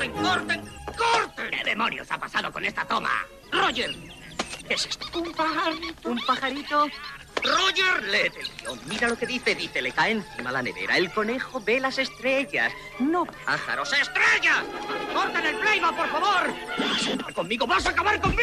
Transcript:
¡Corten, corten, corten! ¿Qué demonios ha pasado con esta toma? Roger, ¿qué es esto? Un pajarito. Roger, léete el guión. Mira lo que dice. Dice, le cae encima la nevera. El conejo ve las estrellas. No pájaros, estrellas. ¡Corten el playback, por favor! ¡Vas a acabar conmigo! ¡Vas a acabar conmigo!